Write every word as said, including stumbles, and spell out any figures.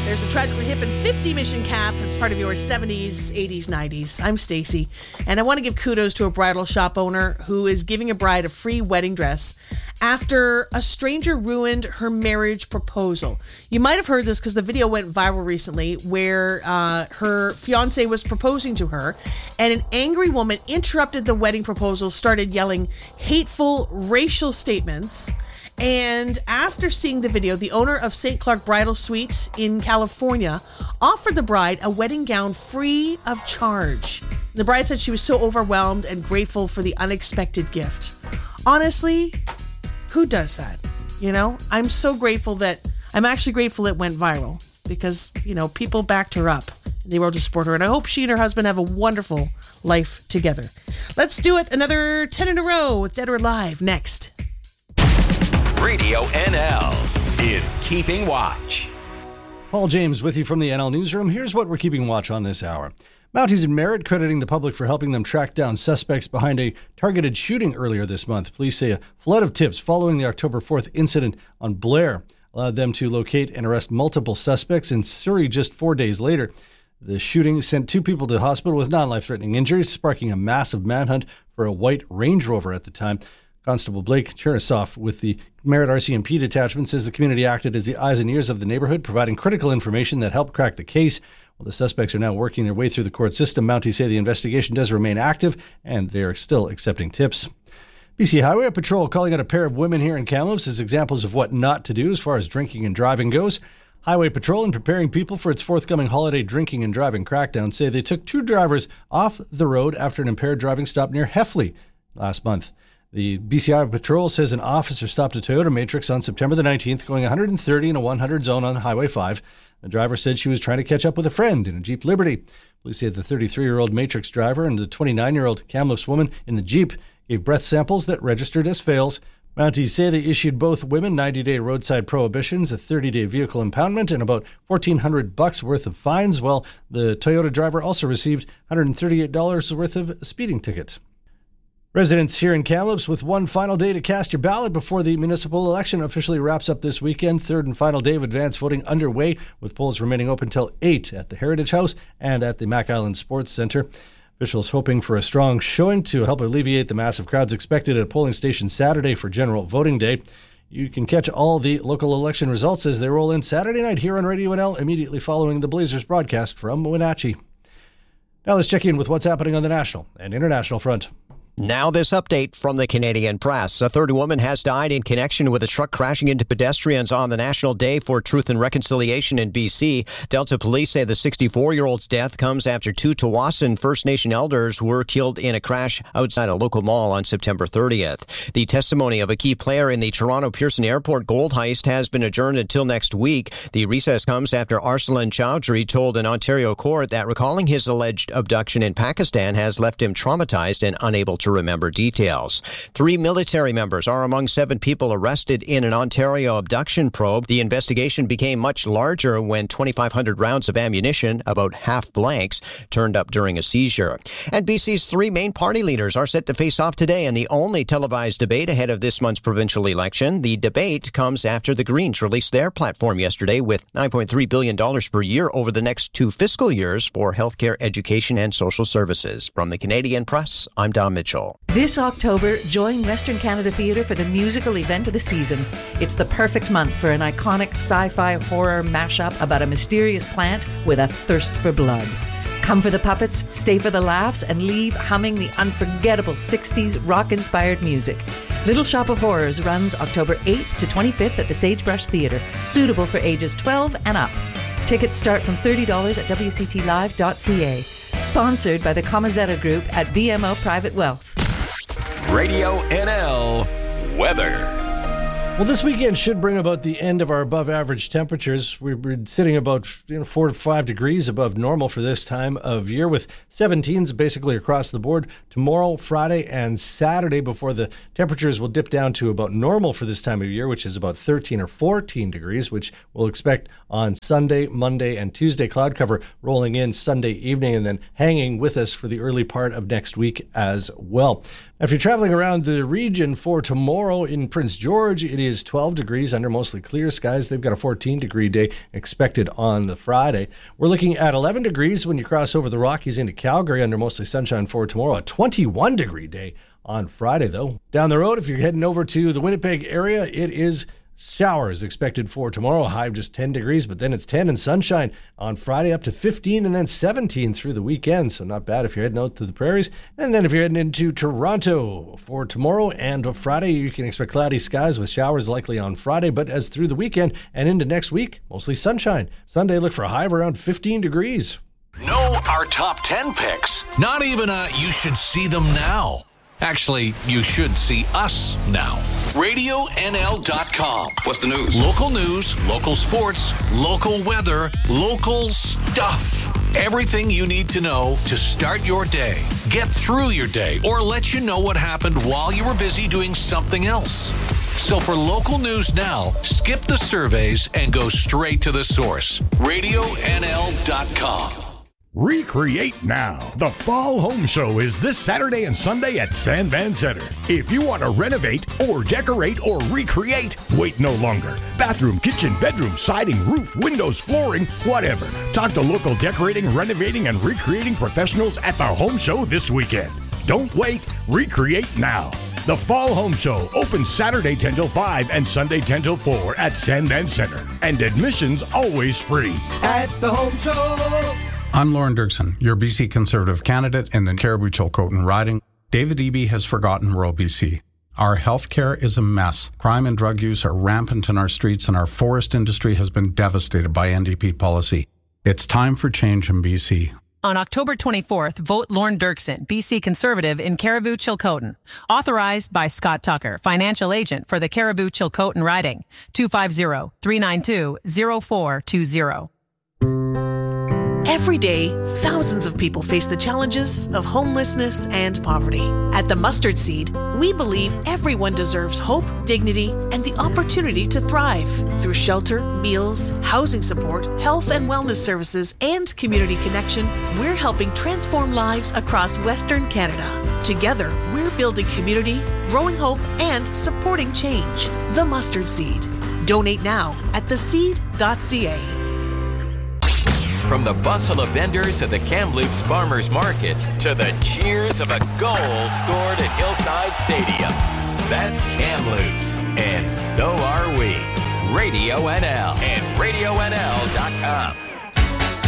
There's the Tragically Hip and fifty mission cap. That's part of your seventies, eighties, nineties. I'm Stacy, and I want to give kudos to a bridal shop owner who is giving a bride a free wedding dress after a stranger ruined her marriage proposal. You might have heard this because the video went viral recently where uh, her fiancé was proposing to her, and an angry woman interrupted the wedding proposal, started yelling hateful racial statements. And after seeing the video, the owner of Saint Clark Bridal Suite in California offered the bride a wedding gown free of charge. The bride said she was so overwhelmed and grateful for the unexpected gift. Honestly, who does that? You know, I'm so grateful that, I'm actually grateful it went viral because, you know, people backed her up. They were to support her, and I hope she and her husband have a wonderful life together. Let's do it. Another ten in a row with Dead or Alive next. Radio N L is Keeping Watch. Paul James with you from the N L Newsroom. Here's what we're keeping watch on this hour. Mounties in Merritt crediting the public for helping them track down suspects behind a targeted shooting earlier this month. Police say a flood of tips following the October fourth incident on Blair allowed them to locate and arrest multiple suspects. In Surrey just four days later, the shooting sent two people to hospital with non-life-threatening injuries, sparking a massive manhunt for a white Range Rover at the time. Constable Blake Chernisoff with the Merritt R C M P detachment says the community acted as the eyes and ears of the neighborhood, providing critical information that helped crack the case. While the suspects are now working their way through the court system, Mounties say the investigation does remain active and they are still accepting tips. B C Highway Patrol calling out a pair of women here in Kamloops as examples of what not to do as far as drinking and driving goes. Highway Patrol, in preparing people for its forthcoming holiday drinking and driving crackdown, say they took two drivers off the road after an impaired driving stop near Heffley last month. The B C Highway Patrol says an officer stopped a Toyota Matrix on September the nineteenth going one hundred thirty in a one hundred zone on Highway five. The driver said she was trying to catch up with a friend in a Jeep Liberty. Police say the thirty-three-year-old Matrix driver and the twenty-nine-year-old Kamloops woman in the Jeep gave breath samples that registered as fails. Mounties say they issued both women ninety-day roadside prohibitions, a thirty-day vehicle impoundment, and about fourteen hundred bucks worth of fines, while the Toyota driver also received one hundred thirty-eight dollars worth of a speeding ticket. Residents here in Kamloops with one final day to cast your ballot before the municipal election officially wraps up this weekend. Third and final day of advance voting underway, with polls remaining open till eight at the Heritage House and at the Mac Island Sports Centre. Officials hoping for a strong showing to help alleviate the massive crowds expected at a polling station Saturday for general voting day. You can catch all the local election results as they roll in Saturday night here on Radio N L immediately following the Blazers broadcast from Wenatchee. Now let's check in with what's happening on the national and international front. Now this update from the Canadian Press. A third woman has died in connection with a truck crashing into pedestrians on the National Day for Truth and Reconciliation in B C. Delta police say the sixty-four-year-old's death comes after two Tawasin First Nation elders were killed in a crash outside a local mall on September thirtieth. The testimony of a key player in the Toronto Pearson Airport gold heist has been adjourned until next week. The recess comes after Arsalan Chowdhury told an Ontario court that recalling his alleged abduction in Pakistan has left him traumatized and unable to to remember details. Three military members are among seven people arrested in an Ontario abduction probe. The investigation became much larger when twenty-five hundred rounds of ammunition, about half blanks, turned up during a seizure. And B C's three main party leaders are set to face off today in the only televised debate ahead of this month's provincial election. The debate comes after the Greens released their platform yesterday with nine point three billion dollars per year over the next two fiscal years for healthcare, education, and social services. From the Canadian Press, I'm Don Mitchell. This October, join Western Canada Theatre for the musical event of the season. It's the perfect month for an iconic sci-fi horror mashup about a mysterious plant with a thirst for blood. Come for the puppets, stay for the laughs, and leave humming the unforgettable sixties rock-inspired music. Little Shop of Horrors runs October eighth to twenty-fifth at the Sagebrush Theatre, suitable for ages twelve and up. Tickets start from thirty dollars at w c t live dot c a. Sponsored by the Comazetta Group at B M O Private Wealth. Radio N L weather. Well, this weekend should bring about the end of our above-average temperatures. We've been sitting about you know, four to five degrees above normal for this time of year, with seventeens basically across the board. Tomorrow, Friday, and Saturday before the temperatures will dip down to about normal for this time of year, which is about thirteen or fourteen degrees, which we'll expect on Sunday, Monday, and Tuesday. Cloud cover rolling in Sunday evening and then hanging with us for the early part of next week as well. If you're traveling around the region for tomorrow in Prince George, it is twelve degrees under mostly clear skies. They've got a fourteen degree day expected on the Friday. We're looking at eleven degrees when you cross over the Rockies into Calgary under mostly sunshine for tomorrow. A twenty-one degree day on Friday, though. Down the road, if you're heading over to the Winnipeg area, it is showers expected for tomorrow. High of just ten degrees, but then it's ten and sunshine on Friday up to fifteen and then seventeen through the weekend. So not bad if you're heading out to the prairies. And then if you're heading into Toronto for tomorrow and Friday, you can expect cloudy skies with showers likely on Friday. But as through the weekend and into next week, mostly sunshine. Sunday, look for a high of around fifteen degrees. Know our top ten picks. Not even a you should see them now. Actually, you should see us now. radio N L dot com. What's the news? Local news, local sports, local weather, local stuff. Everything you need to know to start your day, get through your day, or let you know what happened while you were busy doing something else. So for local news now, skip the surveys and go straight to the source. radio N L dot com. Recreate now. The Fall Home Show is this Saturday and Sunday at San Van Center. If you want to renovate or decorate or recreate, wait no longer. Bathroom, kitchen, bedroom, siding, roof, windows, flooring, whatever. Talk to local decorating, renovating, and recreating professionals at the Home Show this weekend. Don't wait. Recreate now. The Fall Home Show opens Saturday ten till five and Sunday ten till four at San Van Center. And admission's always free. At the Home Show. I'm Lauren Dirksen, your B C Conservative candidate in the Caribou-Chilcotin riding. David Eby has forgotten rural B C. Our health care is a mess. Crime and drug use are rampant in our streets, and our forest industry has been devastated by N D P policy. It's time for change in B C. On October twenty-fourth, vote Lauren Dirksen, B C Conservative in Caribou-Chilcotin. Authorized by Scott Tucker, financial agent for the Caribou-Chilcotin riding. two five zero, three nine two, zero four two zero. Every day, thousands of people face the challenges of homelessness and poverty. At the Mustard Seed, we believe everyone deserves hope, dignity, and the opportunity to thrive. Through shelter, meals, housing support, health and wellness services, and community connection, we're helping transform lives across Western Canada. Together, we're building community, growing hope, and supporting change. The Mustard Seed. Donate now at the seed dot c a. From the bustle of vendors at the Kamloops Farmers Market to the cheers of a goal scored at Hillside Stadium. That's Kamloops, and so are we. Radio N L and radio N L dot com.